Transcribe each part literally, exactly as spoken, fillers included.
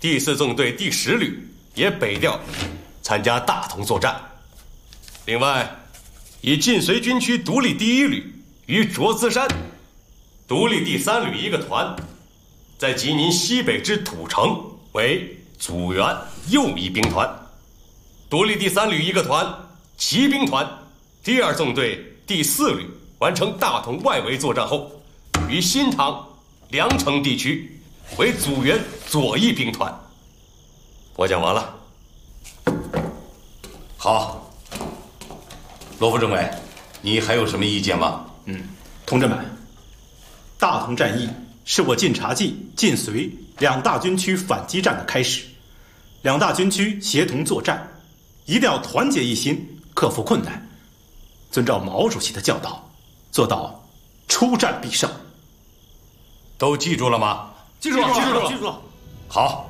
第四纵队第十旅也北调参加大同作战。另外，以晋绥军区独立第一旅与卓资山独立第三旅一个团，在吉宁西北之土城为阻援右翼兵团。独立第三旅一个团骑兵团第二纵队第四旅完成大同外围作战后，于新塘、梁城地区为阻援左翼兵团。我讲完了。 好，罗副政委，你还有什么意见吗？ 嗯，同志们，大同战役是我晋察冀、晋绥两大军区反击战的开始。两大军区协同作战，一定要团结一心，克服困难，遵照毛主席的教导，做到出战必胜。 都记住了吗？ 记住了， 记住了， 记住了。 好。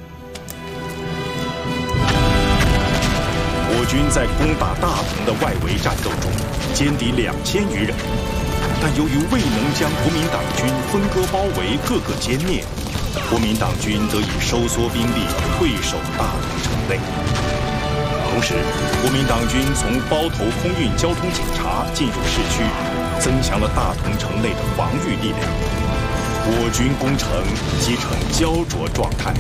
我军在攻打大同的外围战斗中，歼敌两千余人，但由于未能将国民党军分割包围，各个歼灭，国民党军得以收缩兵力，退守大同城内。同时，国民党军从包头空运交通警察进入市区，增强了大同城内的防御力量。我军攻城即呈焦灼状态。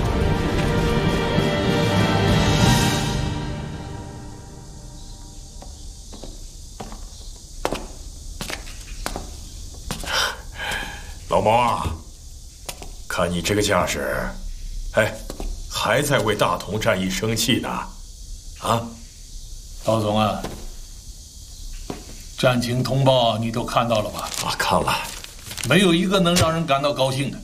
老毛啊，看你这个架势，哎，还在为大同战役生气呢，啊？ 老总啊，战情通报你都看到了吧？ 啊，看了。 没有一个能让人感到高兴的。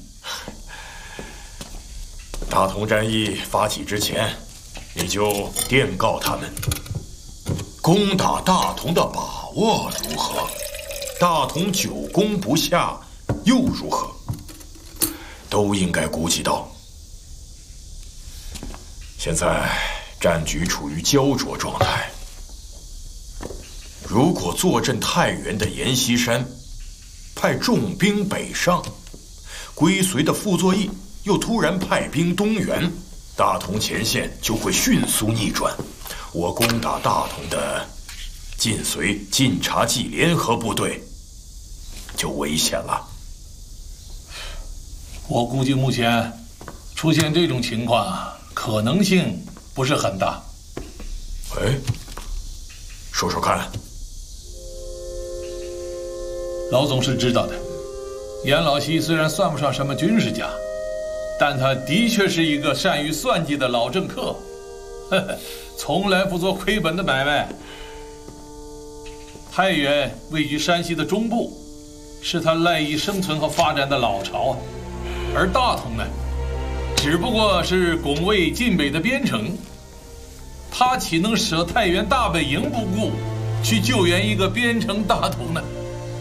大同战役发起之前，你就电告他们，攻打大同的把握如何？大同久攻不下又如何？都应该估计到。现在战局处于焦灼状态，如果坐镇太原的阎锡山派重兵北上，归绥的傅作义又突然派兵东援，大同前线就会迅速逆转，我攻打大同的晋绥晋察冀联合部队就危险了。 我估计目前出现这种情况可能性不是很大。 哎，说说看。 老总是知道的，阎老西虽然算不上什么军事家，但他的确是一个善于算计的老政客，呵呵，从来不做亏本的买卖。太原位于山西的中部，是他赖以生存和发展的老巢啊。而大同呢，只不过是拱卫晋北的边城，他岂能舍太原大本营不顾，去救援一个边城大同呢？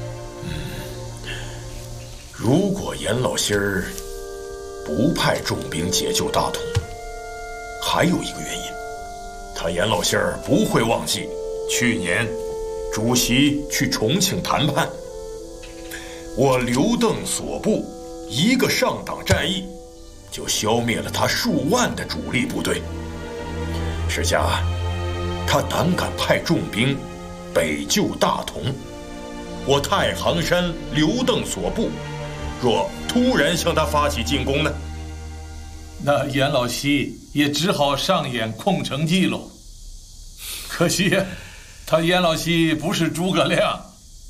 如果阎老心儿不派重兵解救大同，还有一个原因，他阎老心儿不会忘记去年主席去重庆谈判，我刘邓所部一个上党战役就消灭了他数万的主力部队。时下他胆敢派重兵北救大同，我太行山刘邓所部若突然向他发起进攻呢？ 那阎老西也只好上演空城计喽。可惜呀，他阎老西不是诸葛亮。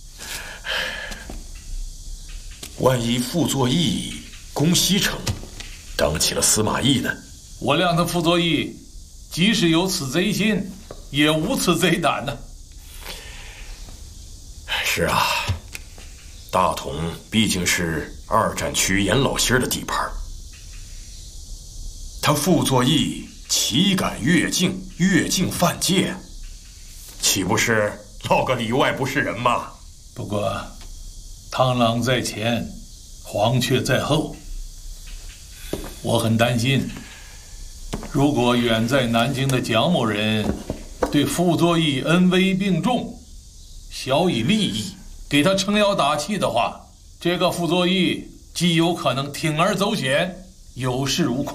万一傅作义攻西城，当起了司马懿呢？ 我谅他傅作义，即使有此贼心，也无此贼胆呢。 是啊，大同毕竟是二战区阎老心儿的地盘，他傅作义岂敢越境越境犯界，岂不是落个里外不是人吗？ 不过螳螂在前，黄雀在后，我很担心，如果远在南京的蒋某人对傅作义恩威并重，晓以利益，给他撑腰打气的话，这个傅作义极有可能铤而走险，有恃无恐。